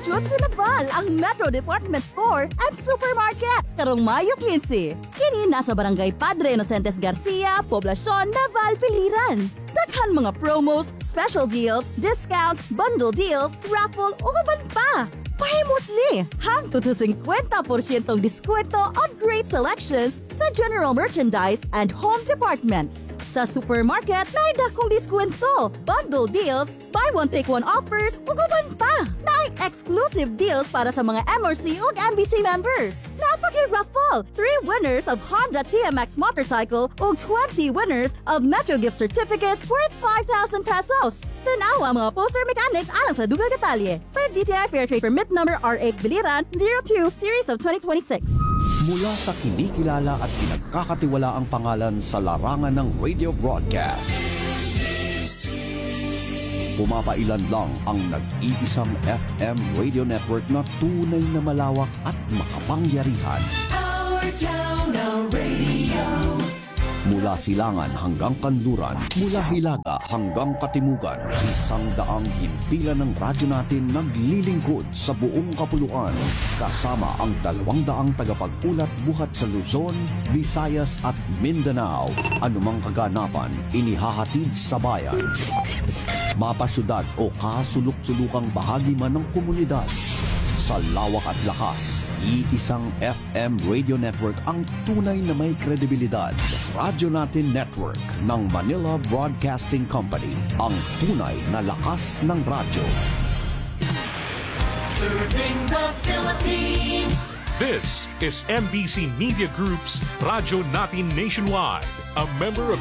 Jud sa Naval ang Metro Department Store at Supermarket karong Mayo 15. Kini nasa Barangay Padre Inocentes Garcia, Poblacion, Naval, Piliran. Daghan mga promos, special deals, discounts, bundle deals, raffle ug uban pa. Pahimusli, hangtod sa 50% diskwento on great selections sa general merchandise and home departments. Sa supermarket, naay dakong diskwento, bundle deals, buy one take one offers, ug uban pa. Naay exclusive deals para sa mga MRC ug MBC members. Napaki-raffle, 3 winners of Honda TMX motorcycle ug 20 winners of Metro gift certificate worth 5,000 pesos. Tanawa ang mga poster mechanics alang sa dugang detalye. Per DTI Fair Trade Permit Number R8 Biliran 02 Series of 2026. Mula sa kinikilala at pinagkakatiwalaang pangalan sa larangan ng radio broadcast. Pumapailan lang ang nag-iisang FM radio network na tunay na malawak at makapangyarihan. Our town, our radio. Mula Silangan hanggang Kanluran, mula Hilaga hanggang Katimugan, 100 himpilan ng radyo natin naglilingkod sa buong kapuluan. Kasama ang 200 tagapag-ulat buhat sa Luzon, Visayas at Mindanao. Anumang kaganapan, inihahatid sa bayan. Mapasyudad o kasulok-sulukang bahagi man ng komunidad. Sa lawak at lakas, iisang FM radio network ang tunay na may kredibilidad. Radyo Natin Network ng Manila Broadcasting Company, ang tunay na lakas ng radyo. Serving the Philippines. This is MBC Media Group's Radyo Natin Nationwide, a member of